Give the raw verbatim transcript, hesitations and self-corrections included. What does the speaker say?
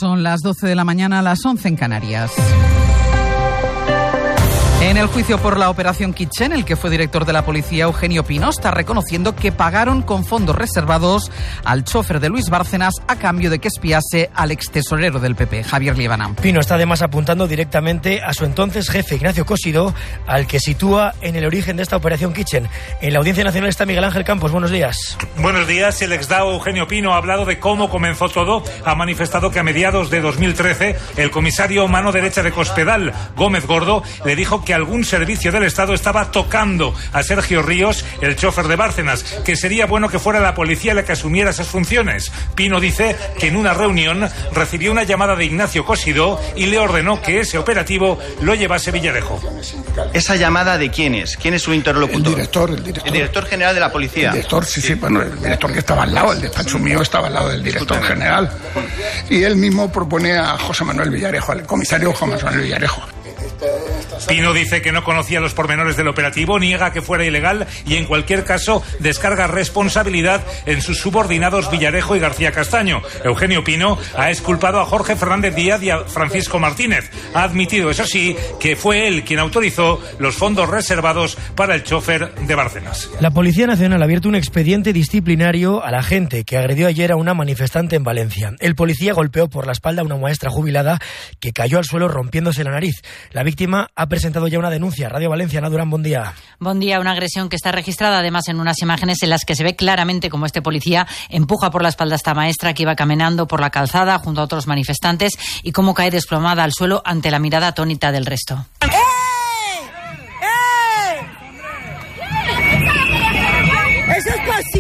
Son las doce de la mañana, las once en Canarias. En el juicio por la operación Kitchen, el que fue director de la policía, Eugenio Pino, está reconociendo que pagaron con fondos reservados al chofer de Luis Bárcenas a cambio de que espiase al extesorero del P P, Javier Líbana. Pino está además apuntando directamente a su entonces jefe, Ignacio Cosidó, al que sitúa en el origen de esta operación Kitchen. En la Audiencia Nacional está Miguel Ángel Campos. Buenos días. Buenos días. El exdao Eugenio Pino ha hablado de cómo comenzó todo. Ha manifestado que a mediados de dos mil trece el comisario mano derecha de Cospedal, Gómez Gordo, le dijo que algún servicio del Estado estaba tocando a Sergio Ríos, el chofer de Bárcenas, que sería bueno que fuera la policía la que asumiera esas funciones. Pino dice que en una reunión recibió una llamada de Ignacio Cosidó y le ordenó que ese operativo lo llevase Villarejo. ¿Esa llamada de quién es? ¿Quién es su interlocutor? El director, el director. El director general de la policía. El director, sí, sí, bueno, el director que estaba al lado, el despacho mío estaba al lado del director general. Y él mismo propone a José Manuel Villarejo, al comisario José Manuel Villarejo. Pino dice que no conocía los pormenores del operativo, niega que fuera ilegal y en cualquier caso descarga responsabilidad en sus subordinados Villarejo y García Castaño. Eugenio Pino ha exculpado a Jorge Fernández Díaz y a Francisco Martínez. Ha admitido, eso sí, que fue él quien autorizó los fondos reservados para el chofer de Bárcenas. La Policía Nacional ha abierto un expediente disciplinario al agente que agredió ayer a una manifestante en Valencia. El policía golpeó por la espalda a una maestra jubilada que cayó al suelo rompiéndose la nariz. La víctima ha presentado ya una denuncia. Radio Valencia, Ana Durán, buen día. Buen día, una agresión que está registrada además en unas imágenes en las que se ve claramente cómo este policía empuja por la espalda a esta maestra que iba caminando por la calzada junto a otros manifestantes y cómo cae desplomada al suelo ante la mirada atónita del resto.